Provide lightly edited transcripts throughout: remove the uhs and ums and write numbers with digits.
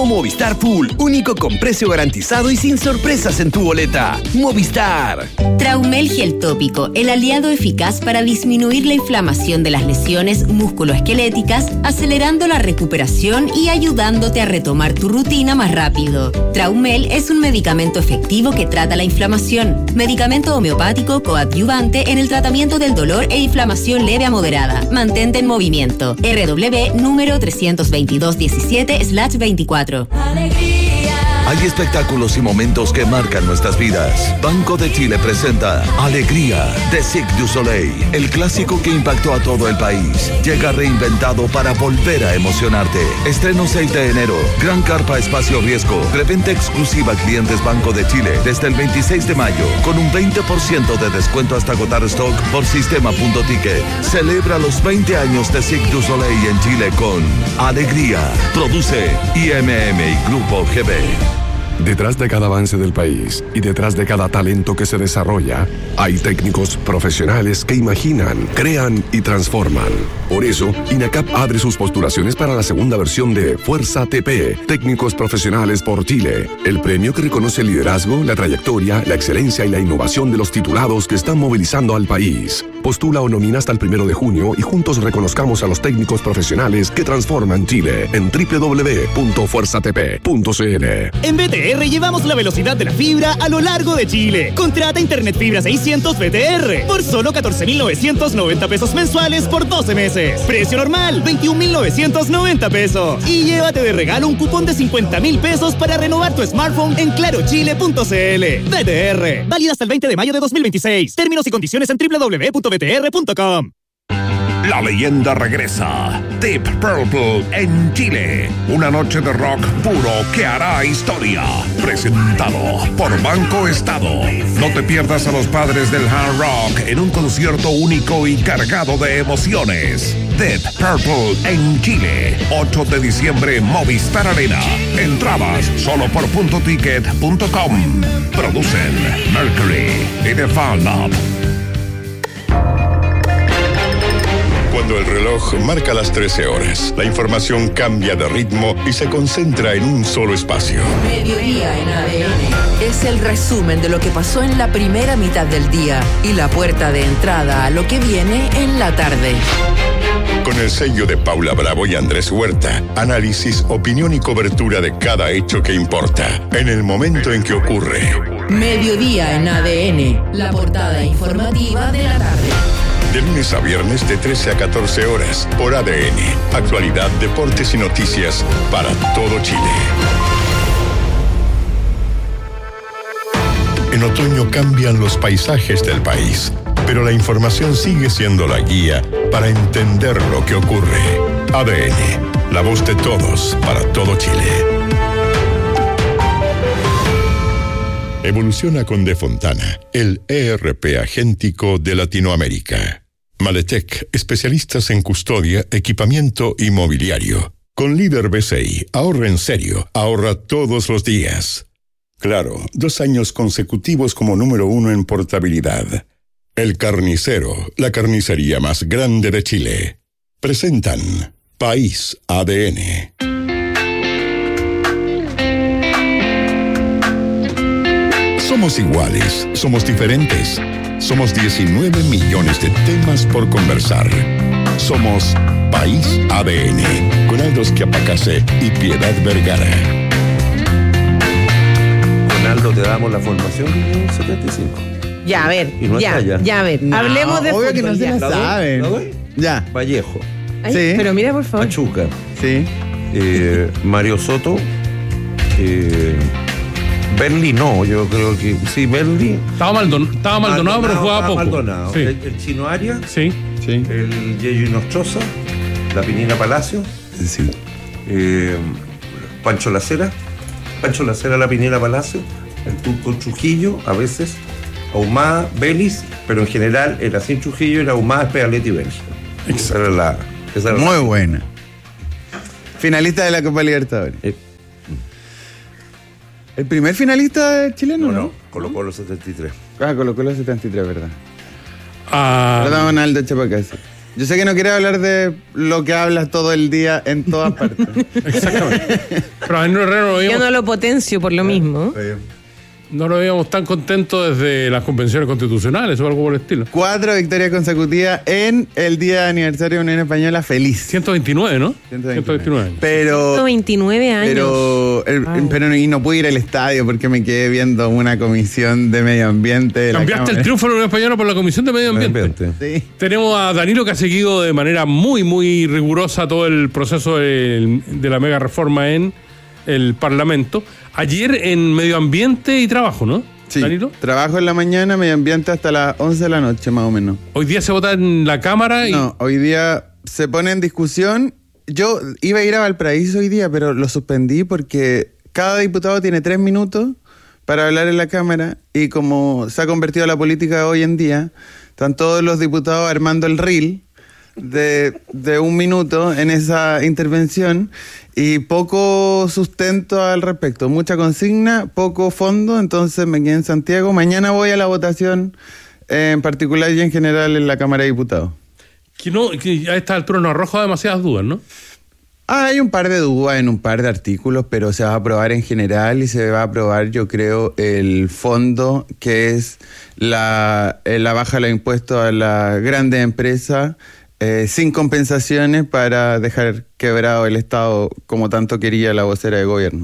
Movistar Full, único con precio garantizado y sin sorpresas en tu boleta. Movistar. Traumel Gel Tópico, el aliado eficaz para disminuir la inflamación de las lesiones musculoesqueléticas, acelerando la recuperación y ayudándote a retomar tu rutina más rápido. Traumel es un medicamento efectivo que trata la inflamación. Medicamento homeopático coadyuvante en el tratamiento del dolor e inflamación leve a moderada. Mantente en movimiento. RW número 32217/24. Hay espectáculos y momentos que marcan nuestras vidas. Banco de Chile presenta Alegría de Cirque du Soleil, el clásico que impactó a todo el país. Llega reinventado para volver a emocionarte. Estreno 6 de enero. Gran carpa espacio riesgo. Preventa exclusiva a clientes Banco de Chile desde el 26 de mayo con un 20% de descuento hasta agotar stock por sistema.ticket. Celebra los 20 años de Cirque du Soleil en Chile con Alegría. Produce IMM y Grupo GB. Detrás de cada avance del país y detrás de cada talento que se desarrolla, hay técnicos profesionales que imaginan, crean y transforman. Por eso, INACAP abre sus postulaciones para la segunda versión de Fuerza TP, Técnicos Profesionales por Chile, el premio que reconoce el liderazgo, la trayectoria, la excelencia y la innovación de los titulados que están movilizando al país. Postula o nomina hasta el 1 de junio y juntos reconozcamos a los técnicos profesionales que transforman Chile en www.fuerzatp.cl. En BTR llevamos la velocidad de la fibra a lo largo de Chile. Contrata Internet Fibra 600 BTR por solo 14,990 pesos mensuales por 12 meses. Precio normal, 21,990 pesos. Y llévate de regalo un cupón de 50,000 pesos para renovar tu smartphone en clarochile.cl. BTR, válido hasta el 20 de mayo de 2026. Términos y condiciones en www.btr.com. La leyenda regresa. Deep Purple en Chile. Una noche de rock puro que hará historia. Presentado por Banco Estado. No te pierdas a los padres del hard rock en un concierto único y cargado de emociones. Deep Purple en Chile. 8 de diciembre, Movistar Arena. Entradas solo por .ticket.com. Producen Mercury y The Fan Lab. Cuando el reloj marca las 13 horas, la información cambia de ritmo y se concentra en un solo espacio. Mediodía en ADN. Es el resumen de lo que pasó en la primera mitad del día y la puerta de entrada a lo que viene en la tarde. Con el sello de Paula Bravo y Andrés Huerta, análisis, opinión y cobertura de cada hecho que importa, en el momento en que ocurre. Mediodía en ADN, la portada informativa de la tarde. De lunes a viernes de 13 a 14 horas por ADN. Actualidad, deportes y noticias para todo Chile. En otoño cambian los paisajes del país, pero la información sigue siendo la guía para entender lo que ocurre. ADN, la voz de todos para todo Chile. Evoluciona con De Fontana, el ERP agéntico de Latinoamérica. Maletec, especialistas en custodia, equipamiento y mobiliario. Con Líder BCI, ahorra en serio, ahorra todos los días. Claro, 2 años consecutivos como número 1 en portabilidad. El Carnicero, la carnicería más grande de Chile. Presentan País ADN. Somos iguales, somos diferentes. Somos 19 millones de temas por conversar. Somos País ADN, con Aldo Schiapacase y Piedad Vergara. Con Aldo te damos la formación 75. Ya, a ver, Y no ya, está ya. ya, a ver, No, hablemos de obvio fútbol. que no se ya. la saben. Ya. Vallejo. Ay, Sí. pero mira, por favor. Pachuca. Sí. Mario Soto. Berli no, yo creo que sí, Berli. Estaba Maldonado, pero jugaba poco. Maldonado. Sí. El Chino Arias. Sí. Sí. El Yeyo Inostroza. La Pinina Palacio. Sí. Pancho Lacera. Pancho Lacera, la Pinina Palacio. El Turco Trujillo, a veces. Ahumada, Vélez, pero en general era sin Trujillo, era Ahumada, Espedaletti y Vélez. Esa era la. Muy buena. Finalista de la Copa Libertadores. ¿El primer finalista chileno? No, colocó los 73. Ah, colocó los 73, ¿verdad? Ah, Perdón, Aldo Chapacase. Yo sé que no quieres hablar de lo que hablas todo el día en todas partes. Exactamente. Pero a Danilo Herrera Yo no lo potencio por lo mismo. no lo veíamos tan contentos desde las convenciones constitucionales o algo por el estilo. 4 victorias consecutivas en el día de aniversario de Unión Española. Feliz. 129, ¿no? 129 años. Pero 129 años. Pero y no pude ir al estadio porque me quedé viendo una comisión de medio ambiente. Cambiaste el triunfo de la Unión Española por la comisión de medio ambiente. Sí. Tenemos a Danilo, que ha seguido de manera muy, muy rigurosa todo el proceso de la mega reforma en el Parlamento. Ayer en Medio Ambiente y Trabajo, ¿no? Sí, Danilo. Trabajo en la mañana, Medio Ambiente hasta las 11 de la noche, más o menos. Hoy día se vota en la Cámara y... No, hoy día se pone en discusión. Yo iba a ir a Valparaíso hoy día, pero lo suspendí porque cada diputado tiene 3 minutos para hablar en la Cámara, y como se ha convertido la política hoy en día, están todos los diputados armando el reel de 1 minuto en esa intervención y poco sustento al respecto, mucha consigna, poco fondo. Entonces me quedé en Santiago. Mañana voy a la votación en particular y en general en la Cámara de Diputados. Que a esta altura nos arroja demasiadas dudas, ¿no? Hay un par de dudas en un par de artículos, pero se va a aprobar en general y se va a aprobar, yo creo, el fondo, que es la baja de los impuestos a las grandes empresas, sin compensaciones, para dejar quebrado el Estado como tanto quería la vocera de gobierno.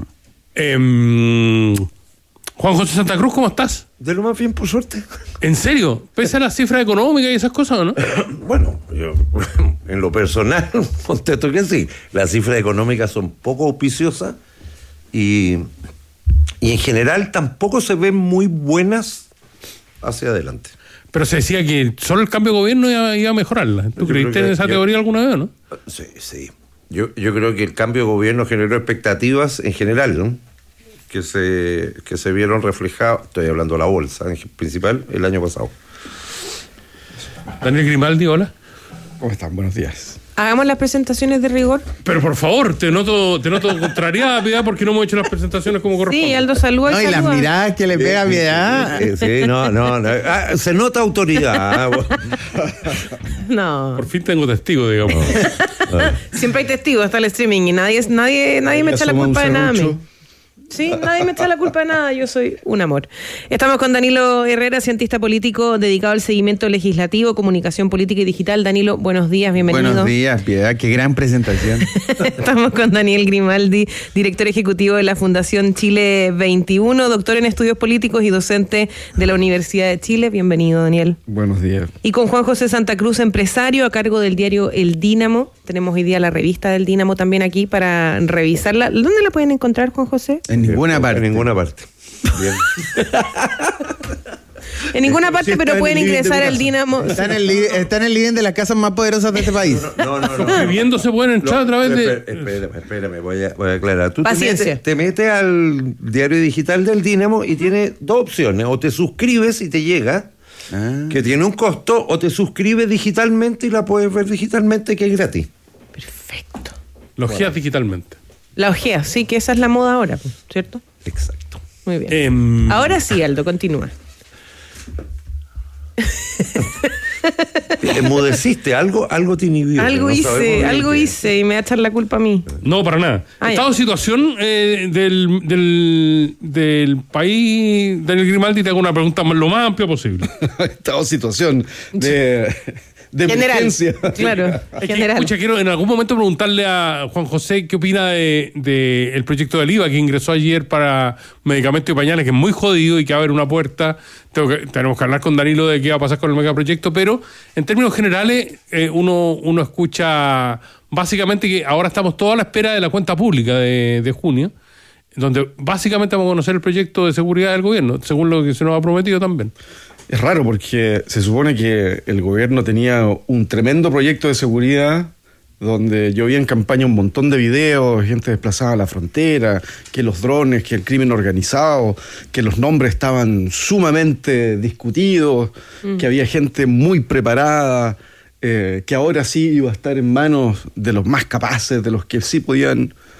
Juan José Santa Cruz, ¿cómo estás? De lo más bien, por suerte. ¿En serio? ¿Pese a las cifras económicas y esas cosas o no? Bueno, yo en lo personal contesto que sí. Las cifras económicas son poco auspiciosas y en general tampoco se ven muy buenas hacia adelante. Pero se decía que solo el cambio de gobierno iba a mejorarla. ¿Tú creíste en esa teoría alguna vez, no? Sí. Yo creo que el cambio de gobierno generó expectativas en general, ¿no? Que se vieron reflejadas, estoy hablando de la bolsa en principal, el año pasado. Daniel Grimaldi, hola. ¿Cómo están? Buenos días. Hagamos las presentaciones de rigor. Pero por favor, te noto contrariada, Piedad, porque no hemos hecho las presentaciones como corresponde. Sí, Aldo, saluda. No, y las miradas que le pega a Piedad. Sí, no. Se nota autoridad. No. Por fin tengo testigos, digamos. Siempre hay testigos hasta el streaming y nadie me echa la culpa de nada a mí. Sí, nadie me echa la culpa de nada, yo soy un amor. Estamos con Danilo Herrera, cientista político dedicado al seguimiento legislativo, comunicación política y digital. Danilo, buenos días, bienvenido. Buenos días, Piedad, qué gran presentación. Estamos con Daniel Grimaldi, director ejecutivo de la Fundación Chile 21, doctor en estudios políticos y docente de la Universidad de Chile. Bienvenido, Daniel. Buenos días. Y con Juan José Santa Cruz, empresario a cargo del diario El Dínamo. Tenemos hoy día la revista del Dínamo también aquí para revisarla. ¿Dónde la pueden encontrar, Juan José? En ninguna parte. En ninguna parte. Bien. En ninguna parte, pero pueden ingresar al Dínamo. Está en el living de las casas más poderosas de este país. No. Viviendo se pueden entrar a través de... Espérame, voy a aclarar. Tú Paciencia. te metes al diario digital del Dínamo y tiene 2 opciones. O te suscribes y te llega, que tiene un costo, o te suscribes digitalmente y la puedes ver digitalmente, que es gratis. Perfecto. Los ojeas digitalmente. La ojea, sí, que esa es la moda ahora, ¿cierto? Exacto. Muy bien. Ahora sí, Aldo, continúa. Enmudeciste, algo te inhibió. Algo hice y me va a echar la culpa a mí. No, para nada. Estado de situación del país, Daniel Grimaldi, te hago una pregunta lo más amplia posible. Estado de situación de emergencia. Claro, general. Quiero en algún momento preguntarle a Juan José qué opina de el proyecto del IVA que ingresó ayer para medicamentos y pañales, que es muy jodido y que va a haber una puerta. Tenemos que hablar con Danilo de qué va a pasar con el megaproyecto, pero en términos generales uno escucha básicamente que ahora estamos todos a la espera de la cuenta pública de junio, donde básicamente vamos a conocer el proyecto de seguridad del gobierno, según lo que se nos ha prometido también. Es raro porque se supone que el gobierno tenía un tremendo proyecto de seguridad donde yo vi en campaña un montón de videos, gente desplazada a la frontera, que los drones, que el crimen organizado, que los nombres estaban sumamente discutidos, que había gente muy preparada, que ahora sí iba a estar en manos de los más capaces, de los que sí podían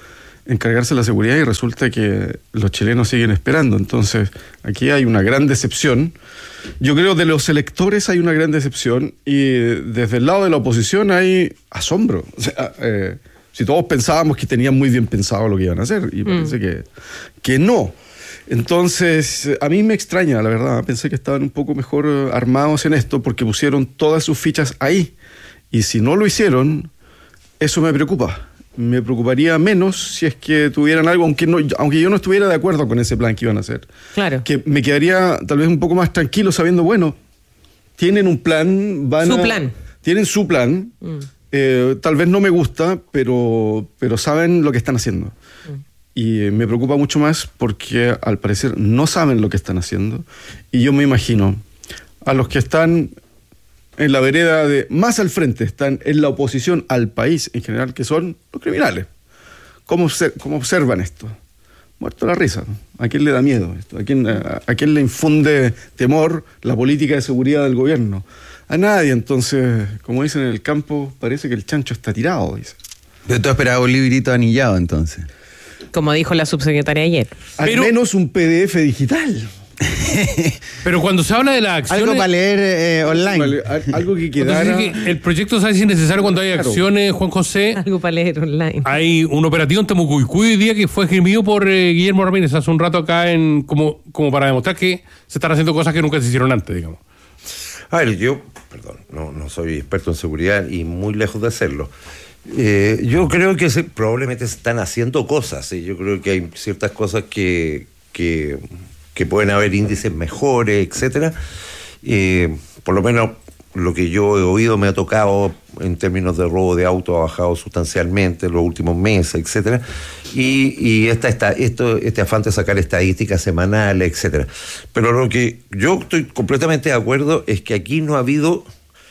encargarse de la seguridad y resulta que los chilenos siguen esperando. Entonces, aquí hay una gran decepción. Yo creo que de los electores hay una gran decepción y desde el lado de la oposición hay asombro. O sea, si todos pensábamos que tenían muy bien pensado lo que iban a hacer y parece que no. Entonces, a mí me extraña, la verdad. Pensé que estaban un poco mejor armados en esto porque pusieron todas sus fichas ahí. Y si no lo hicieron, eso me preocupa. Me preocuparía menos si es que tuvieran algo, aunque yo no estuviera de acuerdo con ese plan que iban a hacer. Claro. Que me quedaría tal vez un poco más tranquilo sabiendo, bueno, tienen un plan, tienen su plan, tal vez no me gusta, pero saben lo que están haciendo. Y me preocupa mucho más porque al parecer no saben lo que están haciendo. Y yo me imagino a los que están en la vereda de más al frente, están en la oposición al país en general, que son los criminales. ¿Cómo observan esto? Muerto la risa, ¿no? ¿A quién le da miedo esto? ¿A quién le infunde temor la política de seguridad del gobierno? A nadie. Entonces, como dicen en el campo, parece que el chancho está tirado, dice. Pero tú esperabas un librito anillado, entonces. Como dijo la subsecretaria ayer. Al menos un PDF digital. Pero cuando se habla de las acciones... Algo para leer online. Algo que quedara... El proyecto sabe si es necesario cuando hay acciones, Juan José. Algo para leer online. Hay un operativo en Temucuicui hoy día que fue esgrimido por Guillermo Ramírez hace un rato acá como para demostrar que se están haciendo cosas que nunca se hicieron antes, digamos. A ver, yo, no soy experto en seguridad y muy lejos de serlo. Yo creo que probablemente se están haciendo cosas. Yo creo que hay ciertas cosas que pueden haber índices mejores, etcétera. Por lo menos lo que yo he oído me ha tocado en términos de robo de auto ha bajado sustancialmente en los últimos meses, etcétera. Y este afán de sacar estadísticas semanales, etcétera. Pero lo que yo estoy completamente de acuerdo es que aquí no ha habido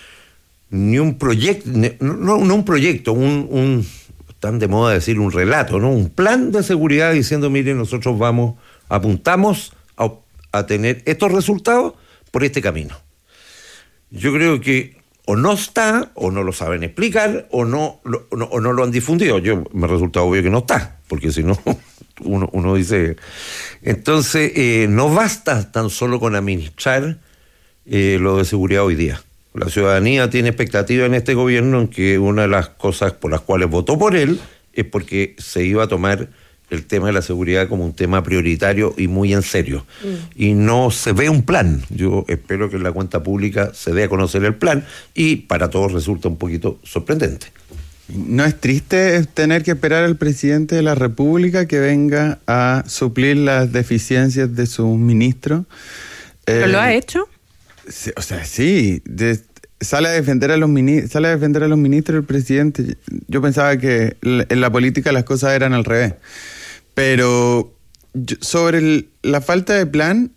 ni un proyecto, no un proyecto, tan de moda decir un relato, ¿no? Un plan de seguridad diciendo, miren, nosotros apuntamos a tener estos resultados por este camino. Yo creo que o no está, o no lo saben explicar, o no lo han difundido. Me resulta obvio que no está, porque si no, uno dice... Entonces, no basta tan solo con administrar lo de seguridad hoy día. La ciudadanía tiene expectativa en este gobierno en que una de las cosas por las cuales votó por él es porque se iba a tomar el tema de la seguridad como un tema prioritario y muy en serio. Y no se ve un plan. Yo espero que en la cuenta pública se dé a conocer el plan y para todos resulta un poquito sorprendente. ¿No es triste tener que esperar al presidente de la República que venga a suplir las deficiencias de sus ministros? ¿Pero lo ha hecho? Sí, o sea, sí. Sale a defender a los ministros el presidente. Yo pensaba que en la política las cosas eran al revés. Pero sobre la falta de plan,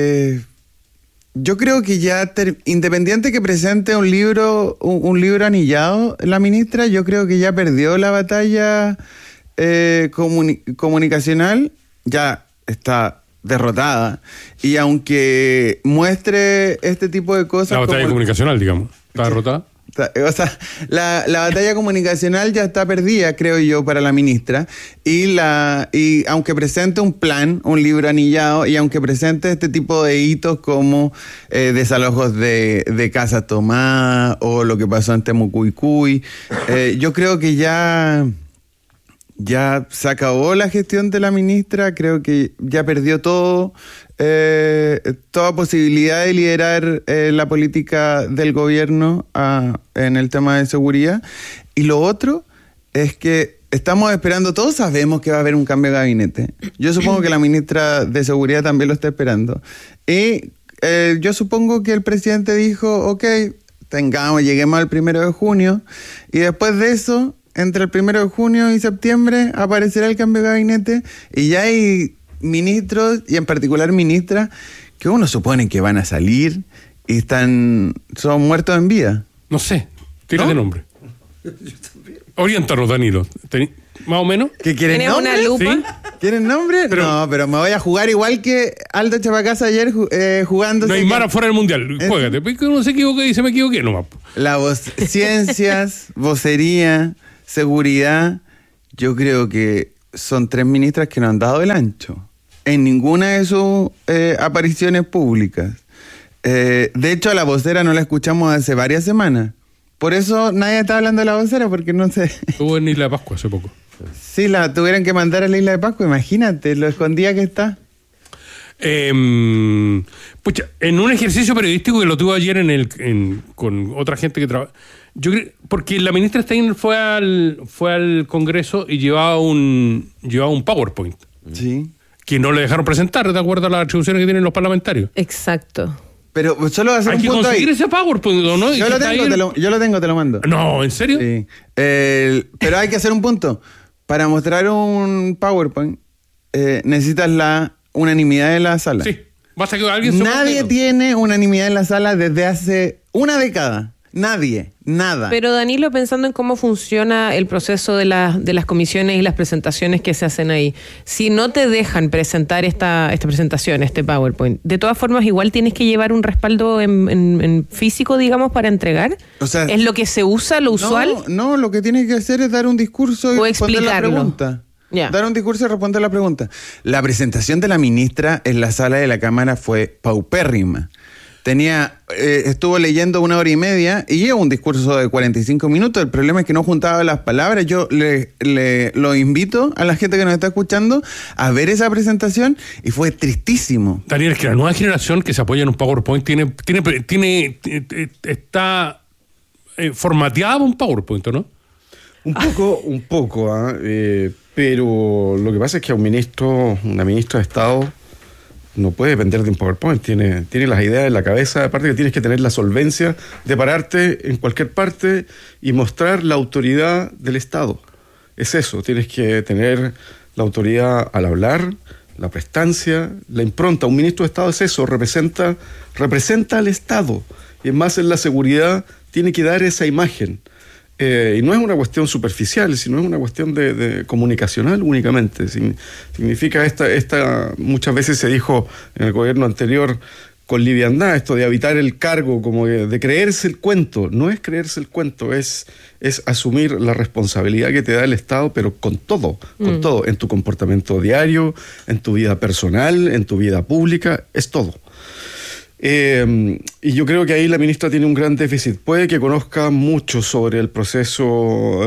yo creo que ya, independiente que presente un libro anillado, la ministra, yo creo que ya perdió la batalla comunicacional, ya está derrotada. Y aunque muestre este tipo de cosas... La batalla comunicacional, digamos, está derrotada. O sea, la batalla comunicacional ya está perdida, creo yo, para la ministra. Y aunque presente un plan, un libro anillado, y aunque presente este tipo de hitos como desalojos de casas tomadas o lo que pasó en Temucuicui, yo creo que ya se acabó la gestión de la ministra. Creo que ya perdió toda posibilidad de liderar la política del gobierno en el tema de seguridad. Y lo otro es que estamos esperando, todos sabemos que va a haber un cambio de gabinete. Yo supongo que la ministra de Seguridad también lo está esperando. Y yo supongo que el presidente dijo, ok, lleguemos al 1 de junio, y después de eso, entre el 1 de junio y septiembre, aparecerá el cambio de gabinete, y ya hay ministros, y en particular ministras, que uno supone que van a salir y son muertos en vida. No sé, tírate nombre. Oriéntanos, Danilo. ¿Más o menos? ¿Qué quieren nombre? ¿Una lupa? ¿Sí? ¿Quieren nombre? No, pero me voy a jugar igual que Aldo Chapacasa ayer jugando. Neymar afuera del Mundial. Juégate. Porque uno se equivoca y se me equivoqué nomás. Ciencias, vocería, seguridad, yo creo que son 3 ministras que no han dado el ancho en ninguna de sus apariciones públicas. De hecho, a la vocera no la escuchamos hace varias semanas. Por eso nadie está hablando de la vocera, porque no sé. Estuvo en Isla de Pascua hace poco. Sí, la tuvieron que mandar a la Isla de Pascua, imagínate, lo escondida que está. Pucha, en un ejercicio periodístico que lo tuve ayer con otra gente que trabaja, yo creo, porque la ministra Steiner fue al Congreso y llevaba un PowerPoint. Sí. Que no le dejaron presentar, de acuerdo a las atribuciones que tienen los parlamentarios. Exacto. Pero solo va a hacer hay un que punto conseguir ahí. Ese PowerPoint, ¿no? Yo lo tengo, te lo mando. No, ¿en serio? Sí. Pero hay que hacer un punto. Para mostrar un PowerPoint necesitas la unanimidad de la sala. Sí. Basta que alguien Nadie tiene unanimidad en la sala desde hace una década. Nadie, nada. Pero Danilo, pensando en cómo funciona el proceso de las comisiones y las presentaciones que se hacen ahí, si no te dejan presentar esta presentación, este PowerPoint, de todas formas igual tienes que llevar un respaldo en físico, digamos, para entregar. O sea, ¿es lo que se usa, lo usual? No, lo que tienes que hacer es dar un discurso y responder la pregunta. Ya. Dar un discurso y responder la pregunta. La presentación de la ministra en la sala de la Cámara fue paupérrima. Estuvo leyendo 1 hora y media y lleva un discurso de 45 minutos. El problema es que no juntaba las palabras. Yo lo invito a la gente que nos está escuchando a ver esa presentación y fue tristísimo. Daniel, es que la nueva generación que se apoya en un PowerPoint está formateada un PowerPoint, ¿no? Un poco, pero lo que pasa es que una ministra de Estado no puede depender de un PowerPoint, tiene las ideas en la cabeza, aparte que tienes que tener la solvencia de pararte en cualquier parte y mostrar la autoridad del Estado. Es eso, tienes que tener la autoridad al hablar, la prestancia, la impronta. Un ministro de Estado es eso, representa al Estado. Y es más, en la seguridad tiene que dar esa imagen. Y no es una cuestión superficial, sino es una cuestión de comunicacional únicamente. Significa muchas veces se dijo en el gobierno anterior con liviandad esto de habitar el cargo, como de creerse el cuento. No es creerse el cuento, es asumir la responsabilidad que te da el Estado, pero con todo, en tu comportamiento diario, en tu vida personal, en tu vida pública, es todo. Y yo creo que ahí la ministra tiene un gran déficit. Puede que conozca mucho sobre el proceso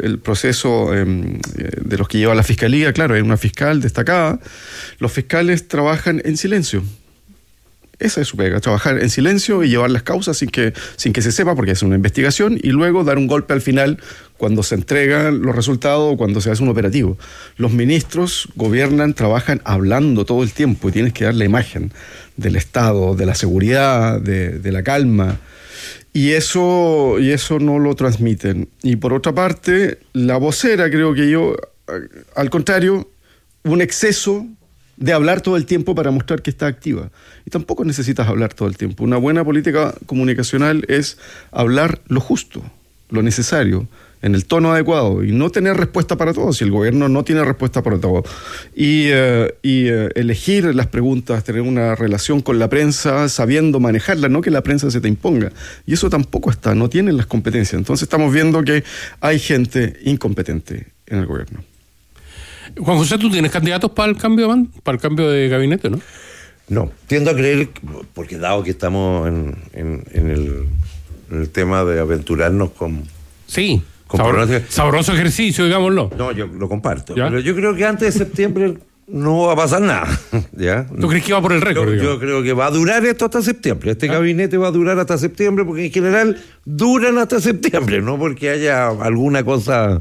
de los que lleva la fiscalía. Claro, hay una fiscal destacada. Los fiscales trabajan en silencio. Esa es su pega, trabajar en silencio y llevar las causas sin que se sepa, porque es una investigación, y luego dar un golpe al final cuando se entregan los resultados o cuando se hace un operativo. Los ministros gobiernan, trabajan hablando todo el tiempo y tienes que dar la imagen del Estado, de la seguridad, de la calma. Y eso no lo transmiten. Y por otra parte, la vocera, creo que al contrario, un exceso de hablar todo el tiempo para mostrar que está activa. Y tampoco necesitas hablar todo el tiempo. Una buena política comunicacional es hablar lo justo, lo necesario, en el tono adecuado, y no tener respuesta para todo, si el gobierno no tiene respuesta para todo. Y elegir las preguntas, tener una relación con la prensa, sabiendo manejarla, no que la prensa se te imponga. Y eso tampoco no tienen las competencias. Entonces estamos viendo que hay gente incompetente en el gobierno. Juan José, ¿tú tienes candidatos para el cambio de gabinete, no? No, tiendo a creer, porque dado que estamos en el tema de aventurarnos con... Sí, sabroso ejercicio, digámoslo. No, yo lo comparto. ¿Ya? Pero yo creo que antes de septiembre no va a pasar nada. ¿Ya? ¿Tú crees que va por el récord? Yo creo que va a durar esto hasta septiembre. Este gabinete va a durar hasta septiembre, porque en general duran hasta septiembre, no porque haya alguna cosa...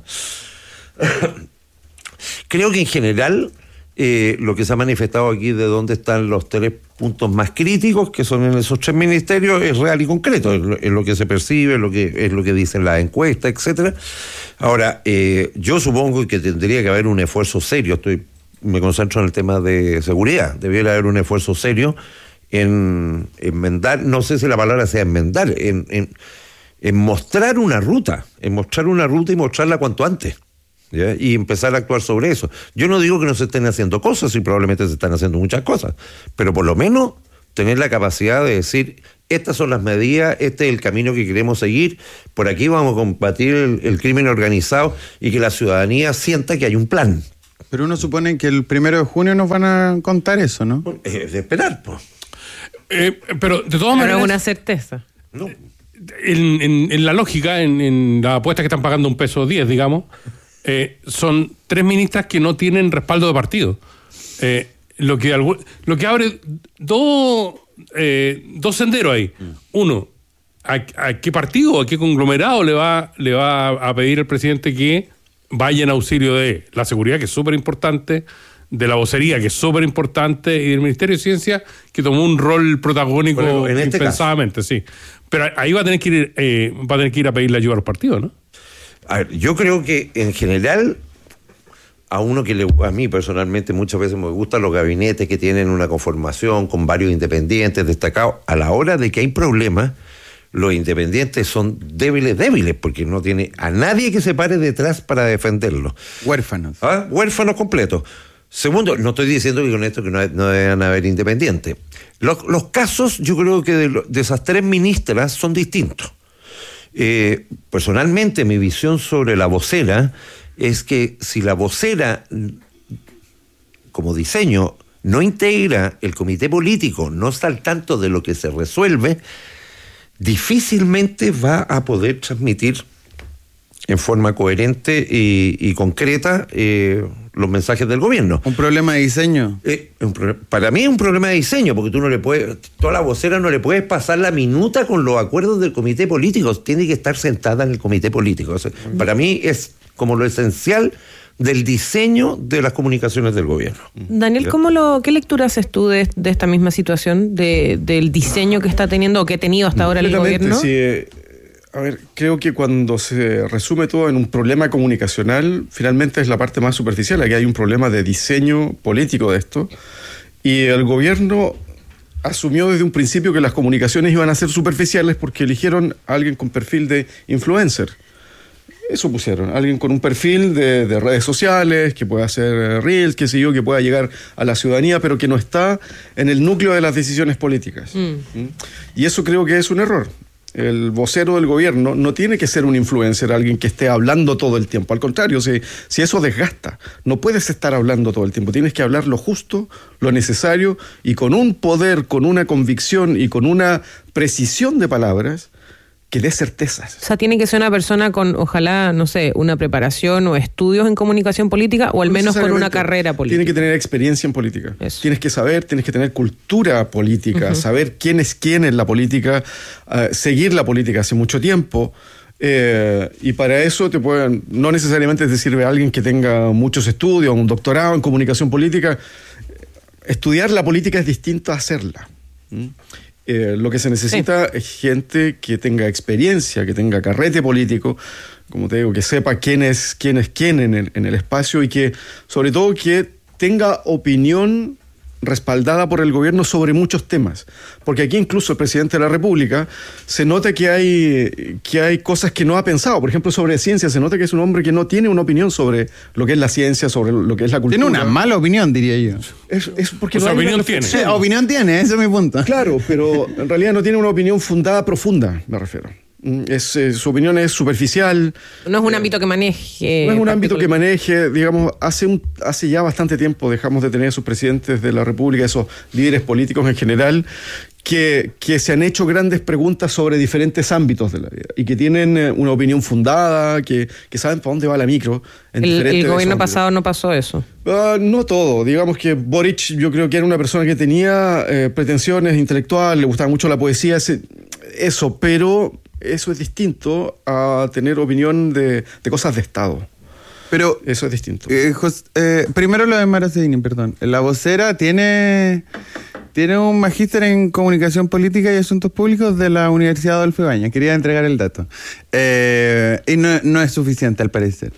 Creo que en general lo que se ha manifestado aquí de dónde están los 3 puntos más críticos, que son en esos 3 ministerios, es real y concreto, es lo que se percibe, es lo que dicen las encuestas, etcétera. Ahora, yo supongo que tendría que haber un esfuerzo serio, me concentro en el tema de seguridad, debiera haber un esfuerzo serio en enmendar, no sé si la palabra sea enmendar, en mostrar una ruta, y mostrarla cuanto antes. ¿Ya? Y empezar a actuar sobre eso. Yo no digo que no se estén haciendo cosas, y probablemente se están haciendo muchas cosas, pero por lo menos tener la capacidad de decir, estas son las medidas, este es el camino que queremos seguir, por aquí vamos a combatir el crimen organizado, y que la ciudadanía sienta que hay un plan. Pero uno supone que el 1 de junio nos van a contar eso, ¿no? Es de esperar, pues. Pero de todas maneras... Pero es una certeza. No. En la lógica, en la apuesta que están pagando $1.10, digamos, son 3 ministras que no tienen respaldo de partido. Lo que abre dos senderos ahí. Uno, ¿a qué partido, a qué conglomerado le va a pedir el presidente que vaya en auxilio de la seguridad, que es súper importante, de la vocería, que es súper importante, y del Ministerio de Ciencia, que tomó un rol protagónico en este impensadamente, caso. Sí. Pero ahí va a tener que ir a pedirle ayuda a los partidos, ¿no? A ver, yo creo que en general, a mí personalmente muchas veces me gustan los gabinetes que tienen una conformación con varios independientes destacados. A la hora de que hay problemas, los independientes son débiles, porque no tiene a nadie que se pare detrás para defenderlos. Huérfanos. Huérfanos completos. Segundo, no estoy diciendo que con esto que no deben haber independientes. Los casos, yo creo que de esas 3 ministras son distintos. Personalmente, mi visión sobre la vocera es que si la vocera, como diseño, no integra el comité político, no está al tanto de lo que se resuelve, difícilmente va a poder transmitir en forma coherente y concreta los mensajes del gobierno. ¿Un problema de diseño? Para mí es un problema de diseño, porque tú no le puedes, toda la vocera no le puedes pasar la minuta con los acuerdos del comité político, tiene que estar sentada en el comité político. O sea, para mí es como lo esencial del diseño de las comunicaciones del gobierno. Daniel, ¿qué lectura haces tú de esta misma situación, del diseño que está teniendo o que ha tenido hasta ahora el gobierno? Sí. A ver, creo que cuando se resume todo en un problema comunicacional, finalmente es la parte más superficial. Aquí hay un problema de diseño político de esto. Y el gobierno asumió desde un principio que las comunicaciones iban a ser superficiales porque eligieron a alguien con perfil de influencer. Eso pusieron, alguien con un perfil de redes sociales, que pueda hacer reels, qué sé yo, que pueda llegar a la ciudadanía, pero que no está en el núcleo de las decisiones políticas. Y eso creo que es un error. El vocero del gobierno no tiene que ser un influencer, alguien que esté hablando todo el tiempo. Al contrario, si eso desgasta, no puedes estar hablando todo el tiempo. Tienes que hablar lo justo, lo necesario, y con un poder, con una convicción y con una precisión de palabras que dé certezas. O sea, tiene que ser una persona con, ojalá, no sé, una preparación o estudios en comunicación política, o al menos con una carrera política. Tiene que tener experiencia en política. Eso. Tienes que tener cultura política, saber quién es quién en la política, seguir la política hace mucho tiempo. Y para eso no necesariamente te sirve alguien que tenga muchos estudios, un doctorado en comunicación política. Estudiar la política es distinto a hacerla. Lo que se necesita es gente que tenga experiencia, que tenga carrete político, como te digo, que sepa quién es quién en el espacio, y que, sobre todo, que tenga opinión respaldada por el gobierno sobre muchos temas. Porque aquí incluso el presidente de la República se nota que hay cosas que no ha pensado. Por ejemplo, sobre ciencia, se nota que es un hombre que no tiene una opinión sobre lo que es la ciencia, sobre lo que es la cultura. Tiene una mala opinión, diría yo. Es porque no opinión tiene. Sí, opinión tiene, ese es mi punto. Claro, pero en realidad no tiene una opinión fundada, profunda, me refiero. Su opinión es superficial. No es un ámbito que maneje. No es un ámbito que maneje, digamos, hace ya bastante tiempo dejamos de tener esos presidentes de la República, esos líderes políticos en general, que se han hecho grandes preguntas sobre diferentes ámbitos de la vida y que tienen una opinión fundada, que saben para dónde va la micro. El gobierno pasado no pasó eso. No todo. Digamos que Boric, yo creo que era una persona que tenía pretensiones intelectuales, le gustaba mucho la poesía, eso, pero eso es distinto a tener opinión de cosas de Estado. Pero eso es distinto. Primero lo de Mara Sedini, perdón. La vocera tiene un magíster en comunicación política y asuntos públicos de la Universidad Adolfo Ibáñez. Quería entregar el dato. Y no es suficiente, al parecer.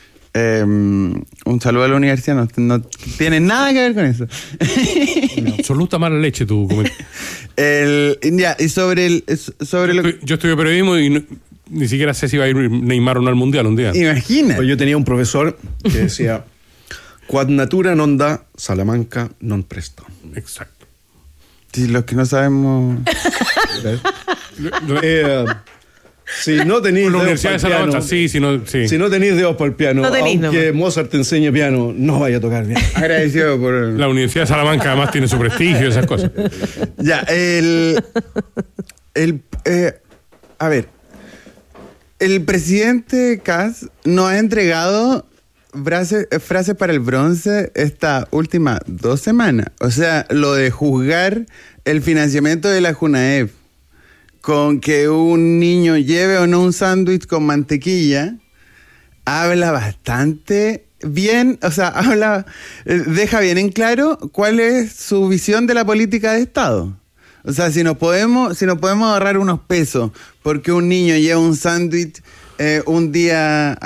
Un saludo a la universidad, no tiene nada que ver con eso. Absoluta mala leche tu comentario. Y sobre yo estudié periodismo y ni siquiera sé si va a ir Neymar o no al Mundial un día. Imagina. Yo tenía un profesor que decía: quad natura non da, Salamanca non presto. Si no tenéis la dedos Universidad de para el Salamanca, piano, sí. Si no tenéis dedos para el piano, No tenéis, aunque nomás. Mozart te enseñe piano, no vaya a tocar bien. Agradecido por... La Universidad de Salamanca además tiene su prestigio y esas cosas. Ya, a ver, el presidente Kast nos ha entregado frases para el bronce esta última 2 semanas. O sea, lo de juzgar el financiamiento de la Junaep con que un niño lleve o no un sándwich con mantequilla, habla bastante bien, o sea, deja bien en claro cuál es su visión de la política de Estado. O sea, si nos podemos ahorrar unos pesos porque un niño lleva un sándwich un día